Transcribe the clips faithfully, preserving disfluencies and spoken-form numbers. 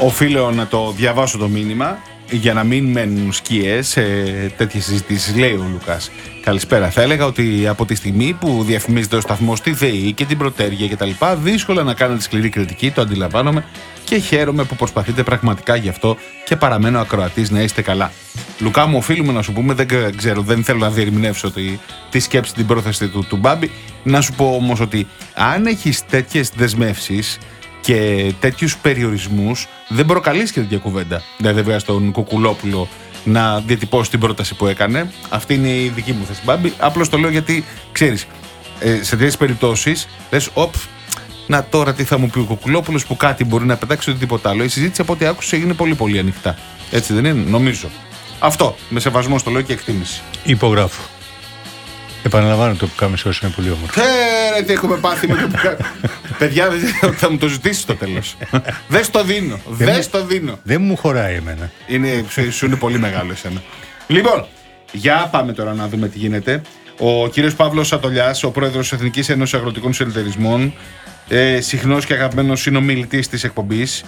οφείλω να το διαβάσω το μήνυμα για να μην μένουν σκιές σε τέτοιες συζητήσεις. Λέει ο Λουκάς: καλησπέρα. Θα έλεγα ότι από τη στιγμή που διαφημίζεται ο σταθμός στη ΔΕΗ και την Πρωτέργεια κτλ., δύσκολα να κάνετε σκληρή κριτική, το αντιλαμβάνομαι και χαίρομαι που προσπαθείτε πραγματικά γι' αυτό και παραμένω ακροατής. Να είστε καλά. Λουκά μου, οφείλουμε να σου πούμε, δεν ξέρω, δεν θέλω να διερμηνεύσω τη, τη σκέψη, την πρόθεση του, του Μπάμπη. Να σου πω όμως ότι αν έχεις τέτοιες δεσμεύσεις και τέτοιους περιορισμούς, δεν προκαλείς και τέτοια κουβέντα. Δηλαδή, βέβαια, στον Κουκουλόπουλο να διατυπώσει την πρόταση που έκανε. Αυτή είναι η δική μου θέση, Μπάμπη. Απλώς το λέω γιατί, ξέρεις, ε, σε τέτοιες περιπτώσεις λες, οπ, να τώρα τι θα μου πει ο Κουκουλόπουλος που κάτι μπορεί να πετάξει ή τίποτα άλλο. Η συζήτηση από ό,τι άκουσα έγινε πολύ πολύ ανοιχτά. Έτσι δεν είναι, νομίζω. Αυτό, με σεβασμό στο λέω και εκτίμηση. Υπογράφω. Επαναλαμβάνω, το πουκάμισό σου είναι πολύ όμορφο. Φέρε τι έχουμε πάθει με το πουκάμισο. Παιδιά, θα μου το ζητήσεις στο τέλος. Δεν στο δίνω. Δεν στο δίνω. Δεν μου χωράει εμένα. Είναι, σου είναι πολύ μεγάλο εσένα. Λοιπόν, για πάμε τώρα να δούμε τι γίνεται. Ο κύριος Παύλος Σατολιάς, ο πρόεδρος της Εθνικής Ένωσης Αγροτικών Συνεταιρισμών, ε, συχνός και αγαπημένος συνομιλητής της εκπομπής.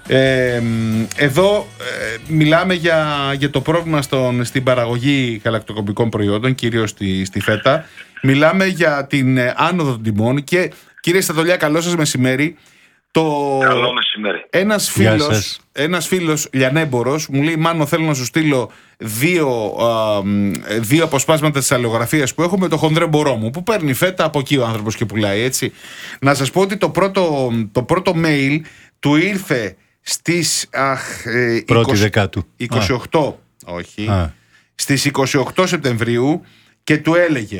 Ε, εδώ ε, μιλάμε για, για το πρόβλημα στον, στην παραγωγή γαλακτοκομικών προϊόντων, κυρίως στη, στη φέτα. Μιλάμε για την ε, άνοδο των τιμών και, κύριε Στατολιά, καλό σας μεσημέρι. Το... Καλό μεσημέρι. Ένας φίλος, ένας φίλος λιανέμπορος μου λέει: Μάνο, θέλω να σου στείλω δύο, α, δύο αποσπάσματα της αλληλογραφίας που έχω με το χονδρέμπορό μου, που παίρνει φέτα από εκεί ο άνθρωπος και πουλάει, έτσι. Να σας πω ότι το πρώτο, το πρώτο mail του ήρθε στις αχ, ε, είκοσι, είκοσι οκτώ, α. όχι, α. στις είκοσι οκτώ Σεπτεμβρίου και του έλεγε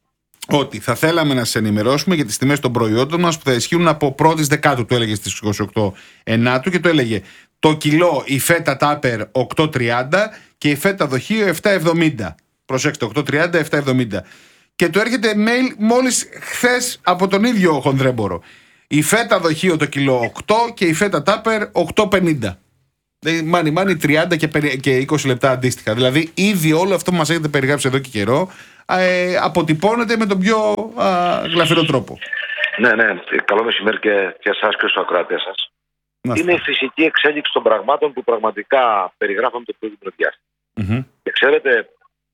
ότι θα θέλαμε να σας ενημερώσουμε για τις τιμές των προϊόντων μας που θα ισχύουν από πρώτη Δεκάτου, του έλεγε στις είκοσι οκτώ Ενάτου, και του έλεγε το κιλό η φέτα τάπερ οκτώ τριάντα και η φέτα δοχείο επτά εβδομήντα. Προσέξτε, οκτώ τριάντα, επτά εβδομήντα. Και του έρχεται mail μόλις χθες από τον ίδιο χονδρέμπορο. Η φέτα δοχείο το κιλό οκτώ και η φέτα τάπερ οκτώ πενήντα. Μάνι μάνι τριάντα και είκοσι λεπτά αντίστοιχα. Δηλαδή ήδη όλο αυτό που μας έχετε περιγράψει εδώ και καιρό ε, αποτυπώνεται με τον πιο α, γλαφυρό τρόπο. Ναι, ναι. Καλό μεσημέρι και, και εσάς και στους ακροατές σας. Είναι η φυσική εξέλιξη των πραγμάτων που πραγματικά περιγράφαμε το προηγούμενο διάστημα. Mm-hmm. Και ξέρετε,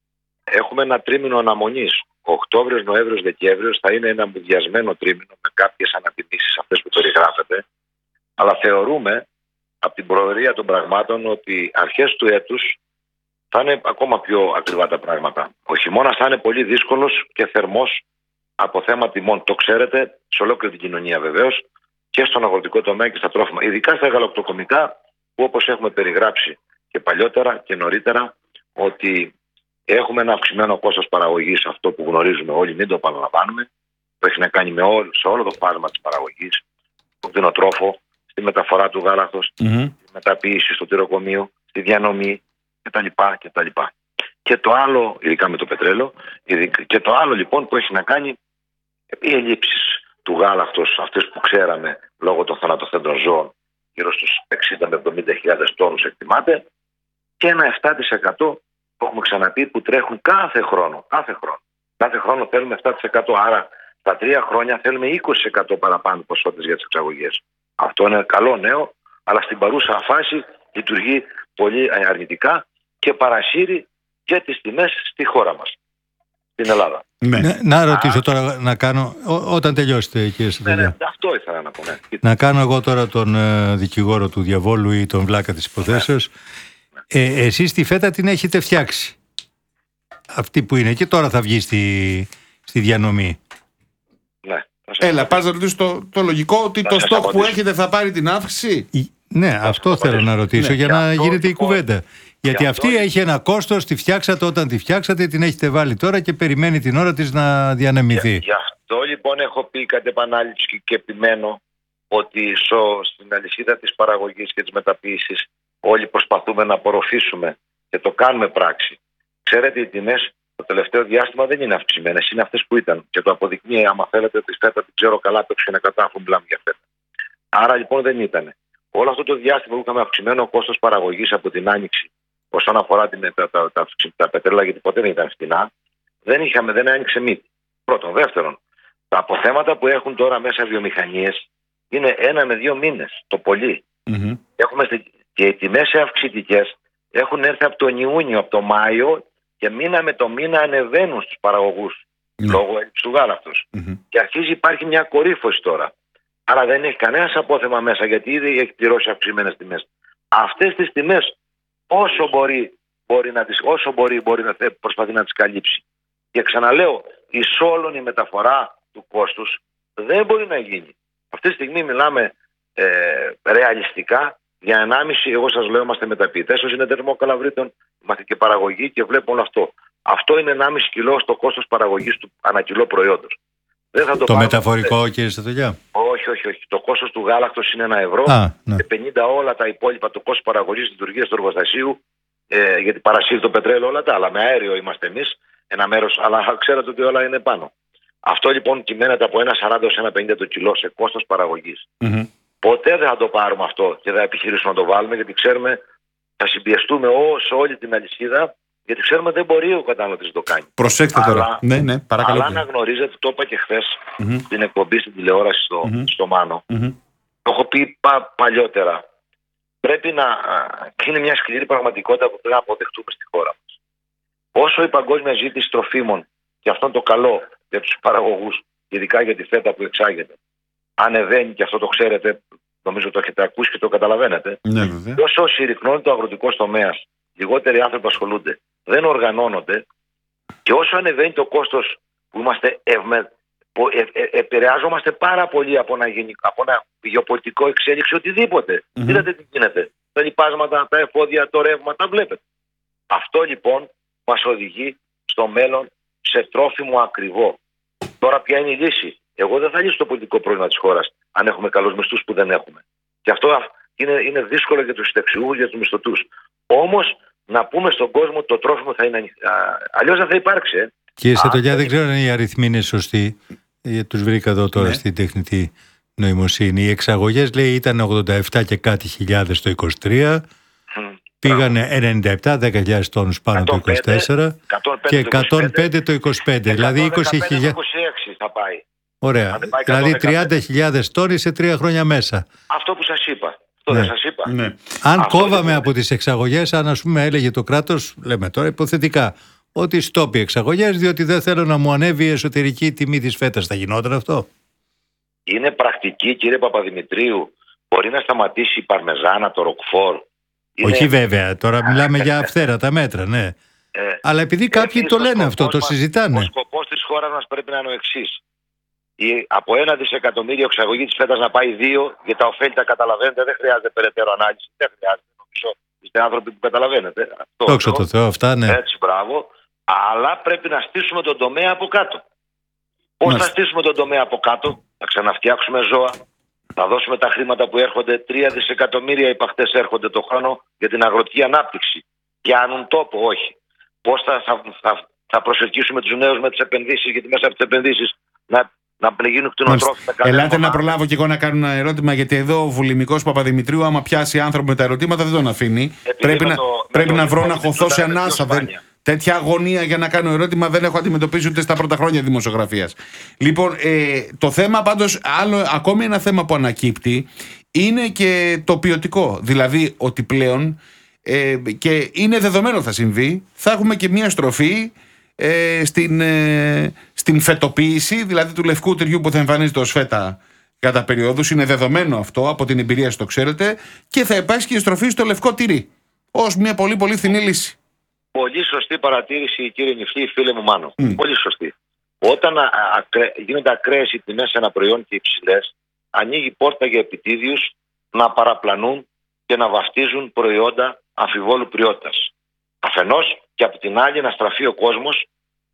έχουμε ένα τρίμηνο αναμονής. Οκτώβριος, Νοέμβριος, Δεκέμβριος θα είναι ένα μουδιασμένο τρίμηνο με κάποιες ανατιμήσεις αυτές που περιγράφετε. Αλλά θεωρούμε από την προορία των πραγμάτων ότι αρχές του έτους θα είναι ακόμα πιο ακριβά τα πράγματα. Ο χειμώνας θα είναι πολύ δύσκολος και θερμός από θέμα τιμών. Το ξέρετε, σε ολόκληρη την κοινωνία βεβαίως, και στον αγροτικό τομέα και στα τρόφιμα. Ειδικά στα γαλακτοκομικά, που όπως έχουμε περιγράψει και παλιότερα και νωρίτερα, ότι έχουμε ένα αυξημένο κόστος παραγωγής, αυτό που γνωρίζουμε όλοι, μην το επαναλαμβάνουμε, που έχει να κάνει με όλο, σε όλο το φάσμα της παραγωγής, στον κτηνοτρόφο, στη μεταφορά του γάλακτος, mm-hmm. στη μεταποίηση στο τυροκομείο, στη διανομή κτλ. κτλ. Και το άλλο, ειδικά με το πετρέλαιο, και το άλλο λοιπόν που έχει να κάνει οι ελλείψεις του γάλακτος, αυτές που ξέραμε λόγω των θανατοθέντων ζώων, γύρω στους εξήντα με εβδομήντα χιλιάδες τόνους εκτιμάται, και ένα επτά τοις εκατό που έχουμε ξαναπεί που τρέχουν κάθε χρόνο. Κάθε χρόνο, κάθε χρόνο θέλουμε επτά τοις εκατό, άρα στα τρία χρόνια θέλουμε είκοσι τοις εκατό παραπάνω ποσότητες για τις εξαγωγές. Αυτό είναι καλό νέο, αλλά στην παρούσα φάση λειτουργεί πολύ αρνητικά και παρασύρει και τις τιμές στη χώρα μας, στην Ελλάδα. Ναι. Να, να ρωτήσω Α, τώρα, να κάνω, ό, όταν τελειώσετε κύριε Σατολιά. Ναι, ναι, αυτό ήθελα να πω. Ναι. Να κάνω εγώ τώρα τον ε, δικηγόρο του διαβόλου ή τον βλάκα της υποθέσεως. Ναι. Ε, εσείς τη φέτα την έχετε φτιάξει. Αυτή που είναι και τώρα θα βγει στη, στη διανομή. Ναι. Έλα, πας να ρωτήσεις το, το λογικό ότι το στόχ που έχετε θα πάρει την αύξηση. Ναι, αυτό θέλω να ρωτήσω, ναι, για να αυτό, γίνεται η κουβέντα. Γιατί αυτή αυτό... έχει ένα κόστος, τη φτιάξατε όταν τη φτιάξατε, την έχετε βάλει τώρα και περιμένει την ώρα της να διανεμηθεί. Για, γι' αυτό λοιπόν έχω πει κατ' επανάληψη και επιμένω ότι στο, στην αλυσίδα της παραγωγής και της μεταποίησης όλοι προσπαθούμε να απορροφήσουμε και το κάνουμε πράξη. Ξέρετε, οι τιμές το τελευταίο διάστημα δεν είναι αυξημένες, είναι αυτές που ήταν. Και το αποδεικνύει, άμα θέλετε, ότι η φέτα την ξέρω καλά, το είναι κατά, αφού μιλάμε για φέτα. Άρα λοιπόν δεν ήταν. Όλο αυτό το διάστημα που είχαμε αυξημένο κόστος παραγωγής από την άνοιξη, όσον αφορά την, τα, τα, τα, τα πετρέλαια, γιατί ποτέ δεν ήταν φτηνά, δεν, είχαμε, δεν άνοιξε μύτη. Πρώτον. Δεύτερον, τα αποθέματα που έχουν τώρα μέσα βιομηχανίες είναι ένα με δύο μήνες το πολύ. Mm-hmm. Έχουμε, και οι τιμές αυξητικές έχουν έρθει από τον Ιούνιο, από τον Μάιο και μήνα με το μήνα ανεβαίνουν στους παραγωγούς mm. λόγω έλλειψης του γάλακτος. Mm-hmm. Και αρχίζει υπάρχει μια κορύφωση τώρα. Άρα δεν έχει κανένας απόθεμα μέσα, γιατί ήδη έχει πληρώσει αυξημένες τιμές. Αυτές τις τιμές όσο μπορεί, μπορεί, να, τις, όσο μπορεί, μπορεί να προσπαθεί να τις καλύψει. Και ξαναλέω, ισόλωνη μεταφορά του κόστους δεν μπορεί να γίνει. Αυτή τη στιγμή μιλάμε ε, ρεαλιστικά για ενάμιση, εγώ σας λέω, είμαστε μεταποιητές στο συνεταιρισμό Καλαβρίτων, είμαστε και παραγωγή και βλέπουμε όλο αυτό. Αυτό είναι ενάμιση κιλό στο κόστος παραγωγής του ανακιλό προϊόντος. Δεν θα το το μεταφορικό, ποτέ. Κύριε Στατογιά. Όχι, όχι, όχι. Το κόστος του γάλακτος είναι ένα ευρώ. Α, ναι. Και πενήντα όλα τα υπόλοιπα, το κόστος παραγωγής λειτουργίας του εργοστασίου, ε, γιατί παρασύρει το πετρέλαιο, όλα τα άλλα. Με αέριο είμαστε εμείς, ένα μέρος, αλλά ξέρετε ότι όλα είναι πάνω. Αυτό λοιπόν κυμαίνεται από ένα σαράντα έως ένα πενήντα το κιλό σε κόστος παραγωγής. Mm-hmm. Ποτέ δεν θα το πάρουμε αυτό και θα επιχειρήσουμε να το βάλουμε, γιατί ξέρουμε θα συμπιεστούμε σε όλη την αλυσίδα, γιατί ξέρουμε δεν μπορεί ο καταναλωτής να το κάνει. Προσέξτε τώρα. Αλλά, ναι, ναι, παρακαλώ. Αλλά να γνωρίζετε, το είπα και χθες mm-hmm. στην εκπομπή στην τηλεόραση στο, mm-hmm. στο Μάνο. Mm-hmm. Το έχω πει πα, παλιότερα. Πρέπει να είναι μια σκληρή πραγματικότητα που πρέπει να αποδεχτούμε στη χώρα μας. Όσο η παγκόσμια ζήτηση τροφίμων, και αυτό είναι το καλό για τους παραγωγούς, ειδικά για τη φέτα που εξάγεται, ανεβαίνει, και αυτό το ξέρετε, νομίζω το έχετε ακούσει και το καταλαβαίνετε. Ναι, και όσο συρρυκνώνει το αγροτικό τομέα, λιγότεροι άνθρωποι ασχολούνται, δεν οργανώνονται, και όσο ανεβαίνει το κόστος που είμαστε ευμε... ε, ε, επηρεάζομαστε πάρα πολύ από ένα, γενικό, από ένα γεωπολιτικό εξέλιξη, οτιδήποτε. Mm-hmm. Είδατε τι γίνεται. Τα λοιπάσματα, τα εφόδια, το ρεύμα, τα βλέπετε. Αυτό λοιπόν μας οδηγεί στο μέλλον σε τρόφιμο ακριβό. Τώρα ποια είναι η λύση? Εγώ δεν θα λύσω το πολιτικό πρόβλημα της χώρας αν έχουμε καλούς μισθούς που δεν έχουμε. Και αυτό είναι, είναι δύσκολο για τους συνταξιούχους, για τους μισθωτούς. Όμως να πούμε στον κόσμο ότι το τρόφιμο θα είναι. Αλλιώς δεν θα υπάρξει. Ε. Κύριε Στατογιά, δεν ξέρω αν οι αριθμοί είναι σωστοί. Τους βρήκα εδώ τώρα ναι. στην τεχνητή νοημοσύνη. Οι εξαγωγές, λέει, ήταν ογδόντα επτά και κάτι χιλιάδες το είκοσι τρία. Mm. Πήγανε ενενήντα επτά, δέκα χιλιάδες τόνους πάνω το είκοσι τέσσερα και εκατόν πέντε το είκοσι πέντε. Δηλαδή είκοσι χιλιάδες. είκοσι έξι θα πάει. Ωραία. Δηλαδή τριάντα χιλιάδες τόνοι σε τρία χρόνια μέσα. Αυτό που σας είπα. Αυτό ναι. δεν σας είπα. Ναι. Αν αυτό κόβαμε από τις εξαγωγές, αν ας πούμε έλεγε το κράτος, λέμε τώρα υποθετικά, ότι στόπει εξαγωγές διότι δεν θέλω να μου ανέβει η εσωτερική τιμή της φέτας, θα γινόταν αυτό? Είναι πρακτική, κύριε Παπαδημητρίου. Μπορεί να σταματήσει η παρμεζάνα, το ροκφόρ. Είναι... Όχι βέβαια, τώρα μιλάμε για αυθαίρετα μέτρα, ναι. Ε, Αλλά επειδή κάποιοι το λένε αυτό, το συζητάνε. Ο σκοπός της χώρας μας πρέπει να είναι ο εξής. Η, από ένα δισεκατομμύριο εξαγωγή της φέτας να πάει δύο, για τα ωφέλη τα καταλαβαίνετε, δεν χρειάζεται περαιτέρω ανάλυση. Δεν χρειάζεται, νομίζω, είστε άνθρωποι που καταλαβαίνετε. Δόξα τω Θεώ, αυτά, ναι. Έτσι, μπράβο. Αλλά πρέπει να στήσουμε τον τομέα από κάτω. Πώς θα στήσουμε τον τομέα από κάτω? Θα ξαναφτιάξουμε ζώα. Θα δώσουμε τα χρήματα που έρχονται. Τρία δισεκατομμύρια υπαχτές έρχονται το χρόνο για την αγροτική ανάπτυξη. Πιάνουν τόπο? Όχι. Πώς θα, θα, θα, θα προσελκύσουμε τους νέους με τις επενδύσεις? Γιατί μέσα από τις επενδύσεις να, να γίνουν κτηνοτρόφιμα. Ελάτε να προλάβω και εγώ να κάνω ένα ερώτημα, γιατί εδώ ο βουλημικός Παπαδημητρίου, άμα πιάσει άνθρωπο με τα ερωτήματα, δεν τον αφήνει. Επειδή πρέπει να, το, πρέπει να βρω να χωθώ σε ανάσα. Τέτοια αγωνία για να κάνω ερώτημα δεν έχω αντιμετωπίσει ούτε στα πρώτα χρόνια δημοσιογραφίας. Λοιπόν, ε, το θέμα πάντως, άλλο, ακόμη ένα θέμα που ανακύπτει, είναι και το ποιοτικό. Δηλαδή ότι πλέον, ε, και είναι δεδομένο θα συμβεί, θα έχουμε και μια στροφή ε, στην, ε, στην φετοποίηση, δηλαδή του λευκού τυριού που θα εμφανίζεται ως φέτα κατά περιόδους. Είναι δεδομένο αυτό, από την εμπειρία σας το ξέρετε, και θα υπάρξει και η στροφή στο λευκό τυρί ως μια πολύ πολύ φθηνή λύση. Πολύ σωστή παρατήρηση, κύριε Νιφλή, φίλε μου Μάνο. Mm. Πολύ σωστή. Όταν α, ακρέ, γίνονται ακραίες οι τιμές σε ένα προϊόν και υψηλές, ανοίγει πόρτα για επιτίδιους να παραπλανούν και να βαφτίζουν προϊόντα αμφιβόλου ποιότητας. Αφενός, και από την άλλη να στραφεί ο κόσμος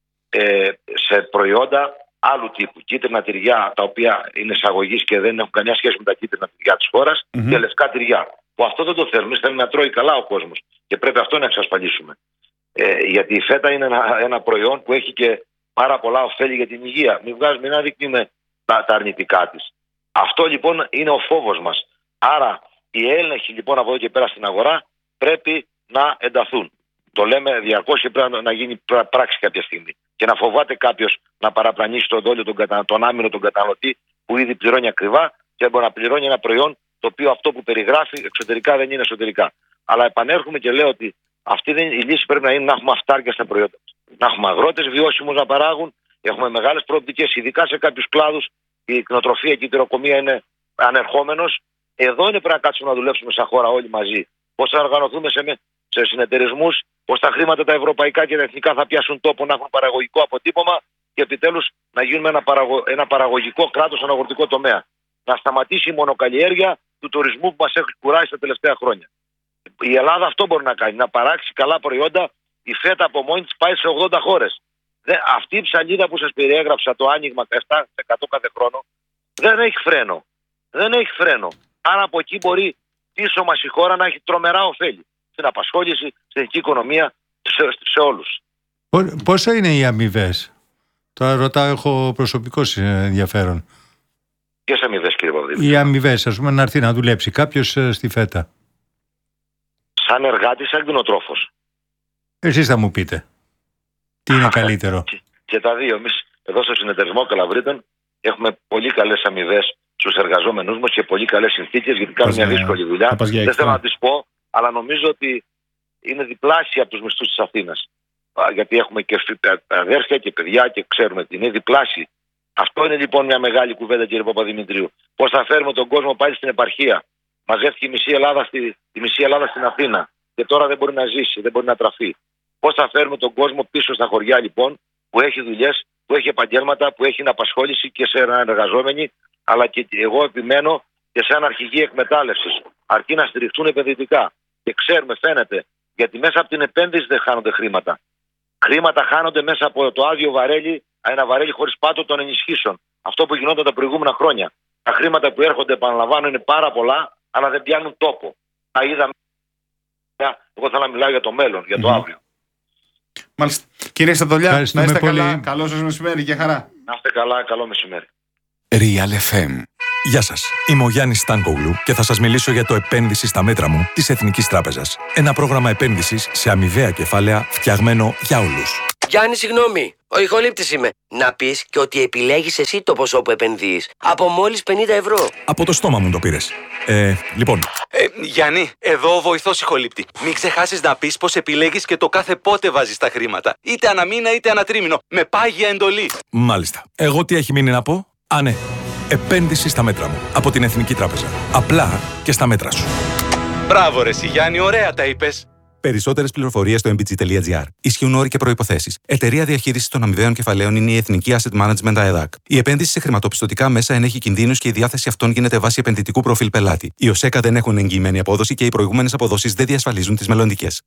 ε, σε προϊόντα άλλου τύπου. Κίτρινα τυριά, τα οποία είναι εισαγωγής και δεν έχουν καμιά σχέση με τα κίτρινα τυριά της χώρας, mm-hmm. και λευκά τυριά. Που αυτό δεν το θέλουμε. Θέλουμε να τρώει καλά ο κόσμος. Και πρέπει αυτό να εξασφαλίσουμε. Ε, γιατί η φέτα είναι ένα, ένα προϊόν που έχει και πάρα πολλά ωφέλη για την υγεία. Μην βγάζουμε, μην αδεικνύουμε τα, τα αρνητικά της. Αυτό λοιπόν είναι ο φόβος μας. Άρα οι έλεγχοι λοιπόν από εδώ και πέρα στην αγορά πρέπει να ενταθούν. Το λέμε διαρκώς και πρέπει να γίνει πράξη κάποια στιγμή. Και να φοβάται κάποιος να παραπλανήσει τον δόλιο, τον, κατα... τον άμυνο, τον καταναλωτή που ήδη πληρώνει ακριβά και μπορεί να πληρώνει ένα προϊόν το οποίο αυτό που περιγράφει εξωτερικά δεν είναι εσωτερικά. Αλλά επανέρχομαι και λέω ότι αυτή δεν, η λύση πρέπει να είναι να έχουμε αυτάρκεια στα προϊόντα μας. Να έχουμε αγρότες βιώσιμους να παράγουν, έχουμε μεγάλες προοπτικές, ειδικά σε κάποιους κλάδους. Η κτηνοτροφία και η τυροκομεία είναι ανερχόμενος. Εδώ είναι πρέπει να κάτσουμε να δουλέψουμε σαν χώρα όλοι μαζί. Πώς θα οργανωθούμε σε, σε συνεταιρισμούς, πώς τα χρήματα τα ευρωπαϊκά και τα εθνικά θα πιάσουν τόπο, να έχουν παραγωγικό αποτύπωμα και επιτέλους να γίνουμε ένα, παραγω, ένα παραγωγικό κράτος στον αγροτικό τομέα. Να σταματήσει η μονοκαλλιέργεια του τουρισμού που μας έχει κουράσει τα τελευταία χρόνια. Η Ελλάδα αυτό μπορεί να κάνει, να παράξει καλά προϊόντα. Η φέτα από μόνη της πάει σε ογδόντα χώρες. Δεν, αυτή η ψαλίδα που σας περιέγραψα, το άνοιγμα επτά τοις εκατό κάθε χρόνο, δεν έχει φρένο. Δεν έχει φρένο. Άρα από εκεί μπορεί πίσω μας η χώρα να έχει τρομερά ωφέλη. Στην απασχόληση, στην εθνική οικονομία, σε, σε όλους. Πόσο είναι οι αμοιβές? Τώρα ρωτάω, έχω προσωπικό ενδιαφέρον. Ποιες αμοιβές, κύριε Παπαδημητρίου? Οι αμοιβές, ας πούμε, να έρθει να δουλέψει κάποιος στη φέτα. Σαν εργάτης, σαν κτηνοτρόφος. Εσείς θα μου πείτε. Τι είναι καλύτερο? Και, και τα δύο. Εμείς εδώ στο συνεταιρισμό Καλαβρίτων έχουμε πολύ καλές αμοιβές στους εργαζόμενους μας και πολύ καλές συνθήκες, γιατί κάνουν μια δύσκολη δουλειά. Δεν θέλω να τις πω, αλλά νομίζω ότι είναι διπλάσια από τους μισθούς της Αθήνας. Γιατί έχουμε και αδέρφια και παιδιά και ξέρουμε ότι είναι διπλάσιοι. Αυτό είναι λοιπόν μια μεγάλη κουβέντα, κύριε Παπαδημητρίου. Πώς θα φέρουμε τον κόσμο πάλι στην επαρχία? Μαζεύτηκε η μισή Ελλάδα, στη, η μισή Ελλάδα στην Αθήνα και τώρα δεν μπορεί να ζήσει, δεν μπορεί να τραφεί. Πώς θα φέρουμε τον κόσμο πίσω στα χωριά λοιπόν, που έχει δουλειές, που έχει επαγγέλματα, που έχει απασχόληση και σε εργαζόμενοι, αλλά και εγώ επιμένω και σε αναρχική εκμετάλλευση. Αρκεί να στηριχτούν επενδυτικά. Και ξέρουμε, φαίνεται, γιατί μέσα από την επένδυση δεν χάνονται χρήματα. Χρήματα χάνονται μέσα από το άδειο βαρέλι, ένα βαρέλι χωρίς πάτο των ενισχύσεων. Αυτό που γινόταν τα προηγούμενα χρόνια. Τα χρήματα που έρχονται, επαναλαμβάνω, είναι πάρα πολλά, αλλά δεν πιάνουν τόπο. Τα είδαμε. Εγώ θέλω να μιλάω για το μέλλον, για το mm-hmm. αύριο. Μάλιστα. Κύριε Στατολιά, να είστε πολύ. Καλά. Καλό σας μεσημέρι και χαρά. Να είστε καλά, καλό μεσημέρι. Real εφ εμ. Γεια σας, είμαι ο Γιάννης Στάνκογλου και θα σας μιλήσω για το επένδυση στα μέτρα μου της Εθνικής Τράπεζας. Ένα πρόγραμμα επένδυσης σε αμοιβαία κεφάλαια φτιαγμένο για όλους. Γιάννη, συγγνώμη, ο ηχολήπτης είμαι. Να πεις και ότι επιλέγεις εσύ το ποσό που επενδύεις. Από μόλις πενήντα ευρώ. Από το στόμα μου το πήρες. Ε, λοιπόν. Ε, Γιάννη, εδώ ο βοηθός ηχολήπτη. Μην ξεχάσεις να πεις πως επιλέγεις και το κάθε πότε βάζεις τα χρήματα. Είτε αναμήνα είτε ανατρίμηνο. Με πάγια εντολή. Μάλιστα. Εγώ τι έχει μείνει να πω? Α, ναι. Επένδυση στα μέτρα μου. Από την Εθνική Τράπεζα. Απλά και στα μέτρα σου. Μπράβο ρε εσύ, Γιάννη, ωραία τα είπες. Περισσότερες πληροφορίες στο εμ μπι τζι τελεία τζι άρ. Ισχύουν όροι και προϋποθέσεις. Εταιρεία διαχείρισης των αμοιβαίων κεφαλαίων είναι η Εθνική Asset Management ΑΕΔΑΚ. Η επένδυση σε χρηματοπιστωτικά μέσα ενέχει κινδύνους και η διάθεση αυτών γίνεται βάσει επενδυτικού προφίλ πελάτη. Οι ΟΣΕΚΑ δεν έχουν εγγυημένη απόδοση και οι προηγούμενες αποδόσεις δεν διασφαλίζουν τις μελλοντικές.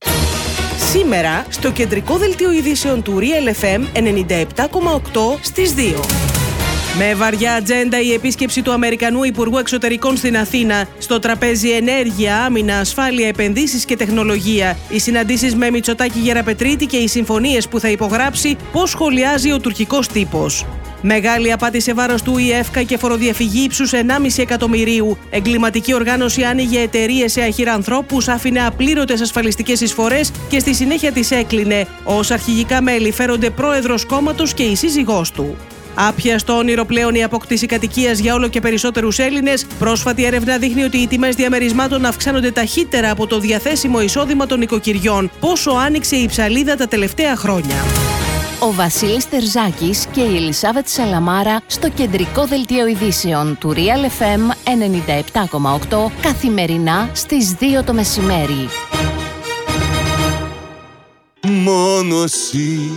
Σήμερα, στο κεντρικό δελτίο ειδήσεων του Real εφ εμ ενενήντα επτά κόμμα οκτώ στις δύο. Με βαριά ατζέντα η επίσκεψη του Αμερικανού Υπουργού Εξωτερικών στην Αθήνα. Στο τραπέζι ενέργεια, άμυνα, ασφάλεια, επενδύσεις και τεχνολογία. Οι συναντήσεις με Μητσοτάκη Γεραπετρίτη και οι συμφωνίες που θα υπογράψει, πώς σχολιάζει ο τουρκικός τύπος. Μεγάλη απάτη σε βάρος του ΙΕΦΚΑ και φοροδιαφυγή ύψους ενάμιση εκατομμυρίου. Εγκληματική οργάνωση άνοιγε εταιρείες σε αχυρανθρώπους, άφηνε απλήρωτες ασφαλιστικές εισφορές και στη συνέχεια τις έκλεινε. Ως αρχηγικά μέλη φέρονται πρόεδρος κόμματος και η σύζυγός του. Άπιαστο όνειρο πλέον η απόκτηση κατοικίας για όλο και περισσότερους Έλληνες. Πρόσφατη έρευνα δείχνει ότι οι τιμές διαμερισμάτων αυξάνονται ταχύτερα από το διαθέσιμο εισόδημα των νοικοκυριών. Πόσο άνοιξε η ψαλίδα τα τελευταία χρόνια. Ο Βασίλης Τερζάκης και η Ελισάβετ Σαλαμάρα στο κεντρικό δελτίο ειδήσεων του Real εφ εμ ενενήντα επτά κόμμα οκτώ καθημερινά στις δύο το μεσημέρι. Μόνο εσύ